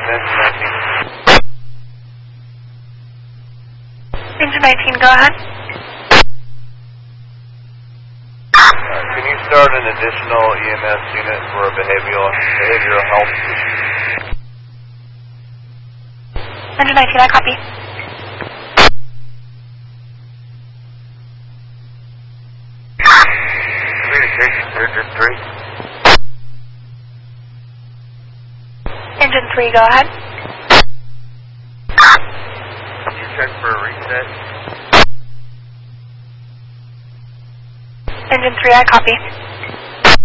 Engine 19, go ahead. Can you start an additional EMS unit for a behavioral health issue? Engine 19, I copy. Communications, Engine 3. Engine 3, go ahead. Can you check for a reset? Engine 3, I copy.